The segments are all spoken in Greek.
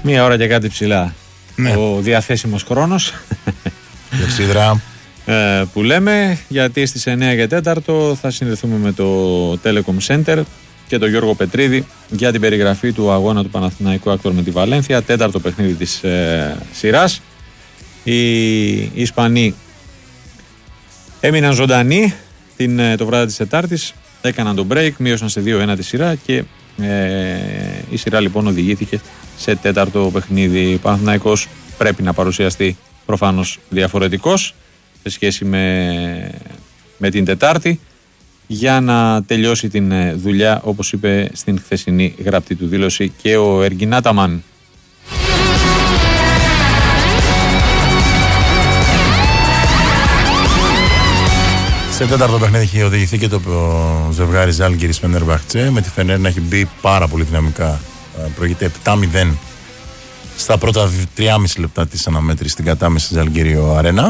1 ώρα και κάτι ψηλά. Ναι. Ο διαθέσιμος χρόνος. Λεψίδρα. Που λέμε, γιατί στις 9 και 4 θα συνδεθούμε με το Telecom Center και τον Γιώργο Πετρίδη για την περιγραφή του αγώνα του Παναθηναϊκού Άκτορ με τη Βαλένθια, 4ο παιχνίδι της σειράς. Οι Ισπανοί έμειναν ζωντανοί το βράδυ της Τετάρτης, έκαναν τον break, μείωσαν σε 2-1 τη σειρά και η σειρά λοιπόν οδηγήθηκε σε 4ο παιχνίδι. Ο Παναθηναϊκός πρέπει να παρουσιαστεί προφανώς διαφορετικός σε σχέση με την Τετάρτη για να τελειώσει την δουλειά, όπως είπε στην χθεσινή γραπτή του δήλωση και ο Εργκιν Άταμαν. Σε 4ο παιχνίδι έχει οδηγηθεί και το ζευγάρι Ζάλγκιρις Φενέρμπαχτσε, με τη Φενέρ να έχει μπει πάρα πολύ δυναμικά. Προηγείται 7-0 στα πρώτα 3,5 λεπτά της αναμέτρησης στην κατάμεση Ζαλγκύριο Αρένα.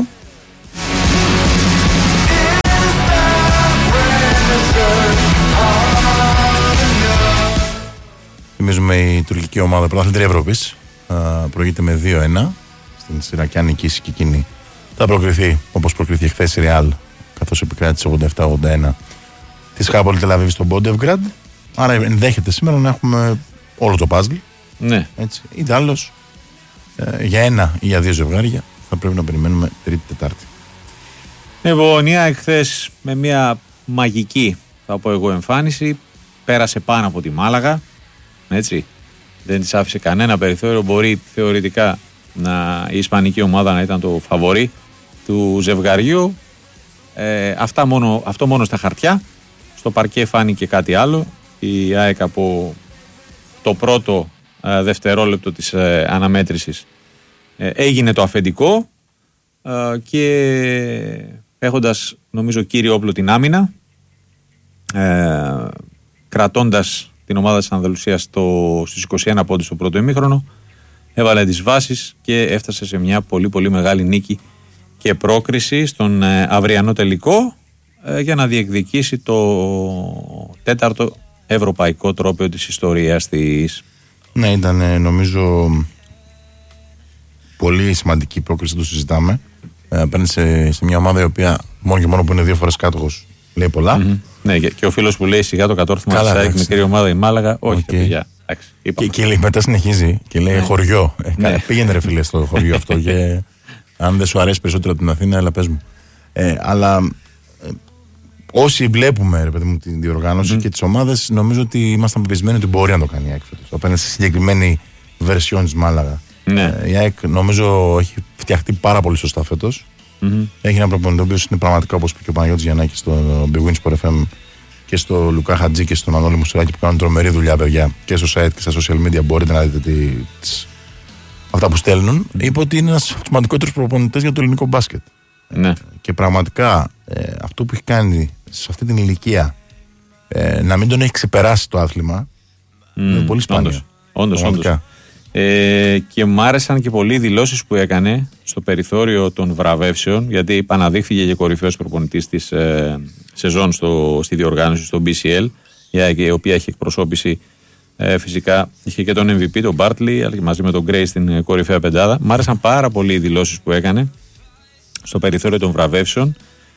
Θυμίζουμε η τουρκική ομάδα πρωταθλήτρια Ευρώπης προηγείται με 2-1 στην σειρά, και αν νικήσει και εκείνη θα προκριθεί όπως προκριθεί χθες η Ρεάλ, καθώς επικράτησε 87-81 της Χάπολη Τελαβίβη στο Μπόντεβγκραντ. Άρα ενδέχεται σήμερα να έχουμε όλο το παζλ. Ναι. Έτσι. Είτε άλλως για 1 ή για 2 ζευγάρια θα πρέπει να περιμένουμε Τρίτη-Τετάρτη. Λοιπόν, η ΑΕΚ χθες με μια μαγική, θα πω εγώ, εμφάνιση πέρασε πάνω από τη Μάλαγα. Έτσι. Δεν της άφησε κανένα περιθώριο. Μπορεί θεωρητικά η ισπανική ομάδα να ήταν το φαβορί του ζευγαριού. Αυτό μόνο στα χαρτιά. Στο παρκέ φάνηκε κάτι άλλο. Η ΑΕΚ από το πρώτο δευτερόλεπτο της αναμέτρησης έγινε το αφεντικό και έχοντας νομίζω κύριο όπλο την άμυνα, κρατώντας την ομάδα της Ανδαλουσίας στους 21 πόντους στο πρώτο ημίχρονο, έβαλε τις βάσεις και έφτασε σε μια πολύ πολύ μεγάλη νίκη και πρόκριση στον αυριανό τελικό για να διεκδικήσει το 4ο ευρωπαϊκό τρόπαιο της ιστορίας της. Ναι, ήταν νομίζω πολύ σημαντική πρόκριση, το συζητάμε. Παίρνει σε μια ομάδα η οποία μόνο και μόνο που είναι 2 φορές κάτοχος λέει πολλά. Mm-hmm. Ναι, και ο φίλος που λέει σιγά το κατόρθωμα της ΑΕΚ, μικρή ομάδα η Μάλαγα, όχι παιδιά. Και μετά συνεχίζει και λέει χωριό. Πήγαινε ρε φίλε στο χωριό αυτό και αν δεν σου αρέσει περισσότερο την Αθήνα, έλα πες μου. Αλλά όσοι βλέπουμε ρε παιδί μου την διοργάνωση και τις ομάδες, νομίζω ότι ήμασταν πεπισμένοι ότι μπορεί να το κάνει η ΑΕΚ φέτος. Απέναντι στη συγκεκριμένη βερσιόν της Μάλαγα. Ναι. Η ΑΕΚ νομίζω έχει φτιαχτεί πάρα πολύ σωστά φέτος. Έχει ένα προπονητή ο οποίος είναι πραγματικά, όπως είπε και ο Παναγιώτης Γιαννάκης στο Big Win Sport FM και στο Λουκά Χατζή και στον Ανώλη Μουσουράκη, που κάνουν τρομερή δουλειά, παιδιά, και στο site και στα social media. Μπορείτε να δείτε αυτά που στέλνουν. Είπε ότι είναι ένας από τους σημαντικότερους προπονητές για το ελληνικό μπάσκετ. Ναι. Και πραγματικά αυτό που έχει κάνει σε αυτή την ηλικία, να μην τον έχει ξεπεράσει το άθλημα, είναι πολύ σπάνιο. Όντως. Και μου άρεσαν και πολλοί οι δηλώσεις που έκανε στο περιθώριο των βραβεύσεων, γιατί αναδείχθηκε και κορυφαίος προπονητής της σεζόν στη διοργάνωση στο BCL, η οποία έχει εκπροσώπηση φυσικά. Είχε και τον MVP, τον Bartley, αλλά και μαζί με τον Gray στην κορυφαία πεντάδα. Μου άρεσαν πάρα πολύ οι δηλώσεις που έκανε στο περιθώριο των βραβεύσεων,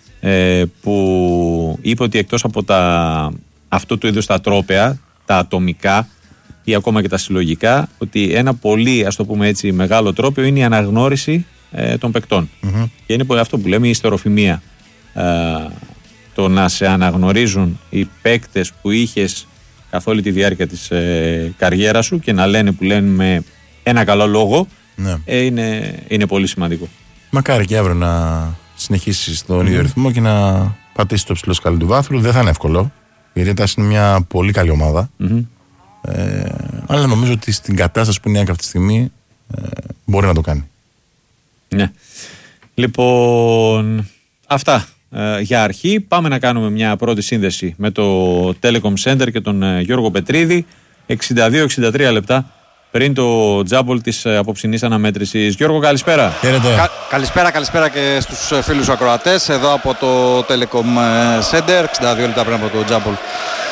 που είπε ότι εκτός από αυτού του είδους τα τρόπαια, τα ατομικά ή ακόμα και τα συλλογικά, ότι ένα πολύ, ας το πούμε έτσι, μεγάλο τρόπαιο είναι η αναγνώριση των παικτών. Και είναι αυτό που λέμε η ιστεροφημία. Το να σε αναγνωρίζουν οι παίκτες που είχες καθ' όλη τη διάρκεια της καριέρας σου και να λένε που λένε με ένα καλό λόγο, είναι πολύ σημαντικό. Μακάρι και αύριο να συνεχίσει στον ίδιο ρυθμό και να πατήσει το ψηλό σκάλι του βάθρου. Δεν θα είναι εύκολο, γιατί η είναι μια πολύ καλή ομάδα. Αλλά νομίζω ότι στην κατάσταση που είναι αυτή τη στιγμή μπορεί να το κάνει. Ναι. Λοιπόν, αυτά για αρχή. Πάμε να κάνουμε μια πρώτη σύνδεση με το Telecom Center και τον Γιώργο Πετρίδη. 62-63 λεπτά πριν το τζάμπολ της απόψινής αναμέτρησης. Γιώργο, καλησπέρα. Καλησπέρα και στους φίλους ακροατές εδώ από το Telecom Center. 62 λεπτά πριν από το τζάμπολ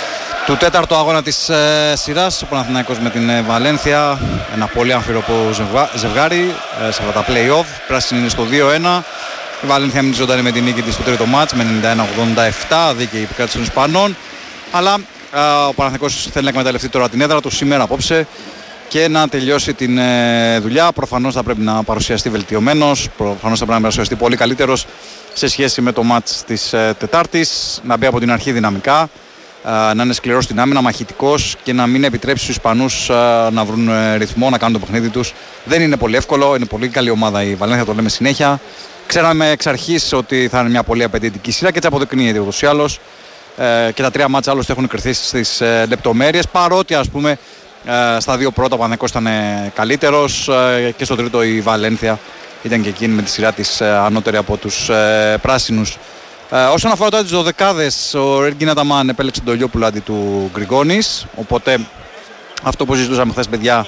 του τέταρτου αγώνα της σειράς, ο Παναθηναϊκός με την Βαλένθια. Ένα πολύ αμφίροπο ζευγάρι σε αυτά τα play-off. Πράσινη είναι στο 2-1. Η Βαλένθια μείνει ζωντανή με την νίκη της στο τρίτο μάτς με 91-87, δίκαιη επικράτηση των Ισπανών. Αλλά ο Παναθηναϊκός θέλει να εκμεταλλευτεί τώρα την έδρα του σήμερα απόψε και να τελειώσει την δουλειά. Προφανώς θα πρέπει να παρουσιαστεί βελτιωμένος, προφανώς θα πρέπει να παρουσιαστεί πολύ καλύτερος σε σχέση με το μάτς της Τετάρτης, να μπει από την αρχή δυναμικά, να είναι σκληρός στην άμυνα, μαχητικός και να μην επιτρέψει στους Ισπανούς να βρουν ρυθμό, να κάνουν το παιχνίδι τους. Δεν είναι πολύ εύκολο, είναι πολύ καλή ομάδα η Βαλένθια, το λέμε συνέχεια. Ξέραμε εξ αρχής ότι θα είναι μια πολύ απαιτητική σειρά και έτσι αποδεικνύεται ούτως ή άλλως. Και τα τρία μάτσα άλλωστε έχουν κρυφθεί στις λεπτομέρειες, παρότι ας πούμε στα δύο πρώτα ο Παναθηναϊκός ήταν καλύτερος και στο τρίτο η Βαλένθια ήταν και εκείνη με τη σειρά της ανώτερη από τους πράσινους. Όσον αφορά τώρα τις δωδεκάδες, ο Εργκίν Αταμάν επέλεξε τον Τολιόπουλο αντί του Γκριγκόνης, οπότε αυτό που συζητούσαμε χθες παιδιά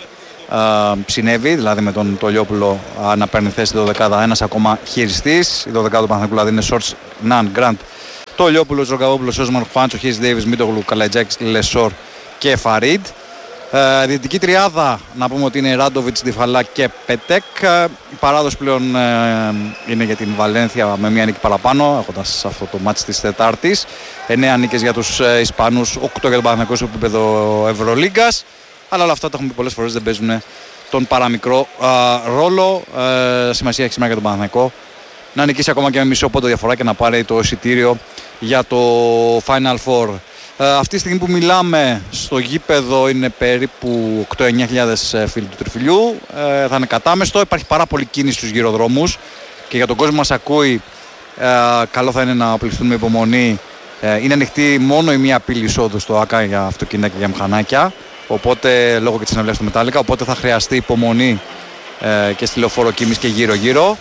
συνέβη, δηλαδή με τον Τολιόπουλο να παίρνει θέση στη δωδεκάδα ένας ακόμα χειριστής. Η δωδεκάδα του Παναθηναϊκού δηλαδή είναι Σόρτς, Ναν, Γκραντ, Τολιόπουλος, Ρογκαβόπουλος, Όσμαν, Φάντσο, Χίς Ντέιβις, Μίτογλου, Καλατζάκης, Λεσόρ και Φαρίντ. Δυτική τριάδα να πούμε ότι είναι Ράντοβιτς, Ντιφαλά και Πετέκ. Η παράδοση πλέον είναι για την Βαλένθια με μία νίκη παραπάνω, έχοντας αυτό το μάτς της Τετάρτης. 9 νίκες για τους Ισπανούς, 8 για τον Παναθηναϊκό στο επίπεδο Ευρωλίγκας. Αλλά όλα αυτά τα έχουμε πει πολλές φορές, δεν παίζουν τον παραμικρό ρόλο. Σημασία έχει σήμερα για τον Παναθηναϊκό να νικήσει ακόμα και με μισό πόντο διαφορά και να πάρει το εισιτήριο για το Final Four. Αυτή τη στιγμή που μιλάμε στο γήπεδο είναι περίπου 8-9 φίλοι του Τριφυλιού. Θα είναι κατάμεστο, υπάρχει πάρα πολύ κίνηση στους γυροδρόμους και για τον κόσμο που μας ακούει καλό θα είναι να οπλιστούν με υπομονή. Είναι ανοιχτή μόνο η μία πύλη εισόδου στο ΆΚΑ για αυτοκίνητα και για μηχανάκια, οπότε λόγω και της συναυλίας του Μετάλλικα, οπότε θα χρειαστεί υπομονή και στη λεωφόρο Κίμης και γύρω-γύρω.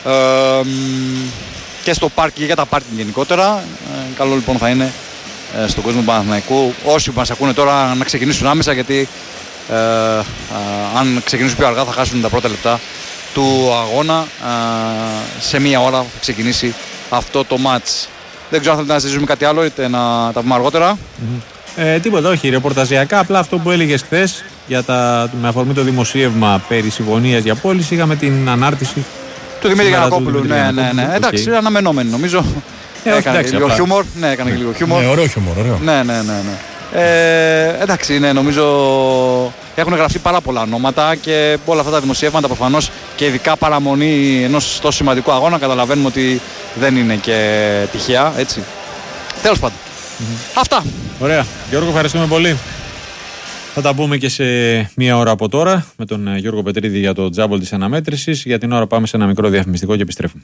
Και στο πάρκινγκ, για τα πάρκινγκ γενικότερα. Καλό λοιπόν θα είναι στον κόσμο του Παναθηναϊκού, όσοι μας ακούνε τώρα, να ξεκινήσουν άμεσα, γιατί αν ξεκινήσουν πιο αργά θα χάσουν τα πρώτα λεπτά του αγώνα. Σε μία ώρα θα ξεκινήσει αυτό το μάτς. Δεν ξέρω αν θέλετε να συζητήσουμε κάτι άλλο, είτε να τα πούμε αργότερα. Τίποτα, όχι. Ρεπορταζιακά, απλά αυτό που έλεγες χθες με αφορμή το δημοσίευμα περί συμφωνίας για πώληση, είχαμε την ανάρτηση του Δημήτρη Γιαννακόπουλου. Ναι. Εντάξει, είναι αναμενόμενη νομίζω. Έκανε λίγο χιούμορ. Ναι, έκανε λίγο χιούμορ. Ναι, ωραίο χιούμορ, ωραίο. Ναι. Εντάξει, ναι, νομίζω έχουν γραφτεί πάρα πολλά ονόματα και όλα αυτά τα δημοσιεύματα προφανώς και ειδικά παραμονή ενός τόσο σημαντικού αγώνα καταλαβαίνουμε ότι δεν είναι και τυχαία, έτσι. Τέλος πάντων. Αυτά. Ωραία. Γιώργο, ευχαριστούμε πολύ. Θα τα πούμε και σε μία ώρα από τώρα με τον Γιώργο Πετρίδη για το τζάμπολ της αναμέτρησης. Για την ώρα πάμε σε ένα μικρό διαφημιστικό και επιστρέφουμε.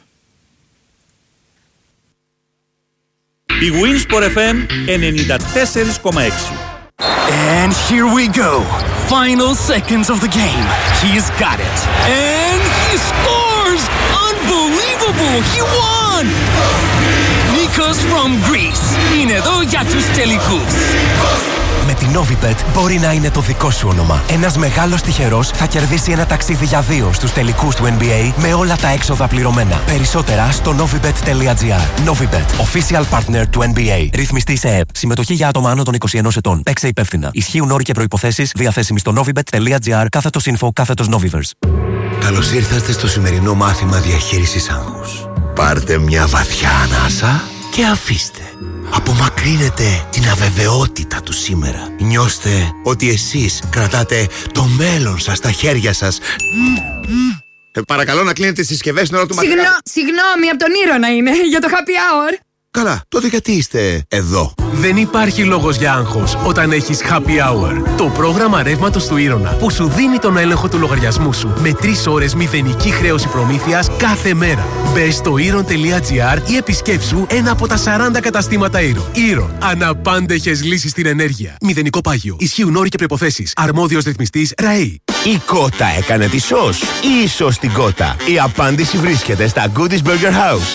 Η Winsport FM 94,6. And here we go. Final seconds of the game. He's got it. And he scores! Unbelievable! He won! Nikos from Greece. Είναι εδώ για τους τελικούς. Με την Novibet μπορεί να είναι το δικό σου όνομα. Ένας μεγάλος τυχερός θα κερδίσει ένα ταξίδι για 2 στους τελικούς του NBA με όλα τα έξοδα πληρωμένα. Περισσότερα στο novibet.gr. Novibet, official partner του NBA. Ρυθμιστή σε ΕΕΠ. Συμμετοχή για άτομα άνω των 21 ετών. Παίξε υπεύθυνα. Ισχύουν όροι και προϋποθέσεις διαθέσιμοι στο novibet.gr/info/Noviverse. Καλώς ήρθατε στο σημερινό μάθημα διαχείρισης άγχους. Πάρτε μια βαθιά ανάσα και αφήστε. Απομακρύνετε την αβεβαιότητα του σήμερα. Νιώστε ότι εσείς κρατάτε το μέλλον σας στα χέρια σας. Παρακαλώ να κλείνετε τις συσκευές την ώρα του μαθήματος. Συγγνώμη, από τον Ήρωνα είναι, για το happy hour. Καλά, τότε γιατί είστε εδώ? Δεν υπάρχει λόγος για άγχος όταν έχεις happy hour. Το πρόγραμμα ρεύματος του Ήρωνα που σου δίνει τον έλεγχο του λογαριασμού σου με 3 ώρες μηδενική χρέωση προμήθειας κάθε μέρα. Μπες στο Iron.gr ή επισκέψου ένα από τα 40 καταστήματα Iron. Iron. Αναπάντεχες λύσεις στην ενέργεια. Μηδενικό πάγιο. Ισχύουν όροι και προϋποθέσεις. Αρμόδιος ρυθμιστής ΡΑΗ. Η κότα έκανε τη σως ή η σως την κότα? Η απάντηση βρίσκεται στα Goodies Burger House.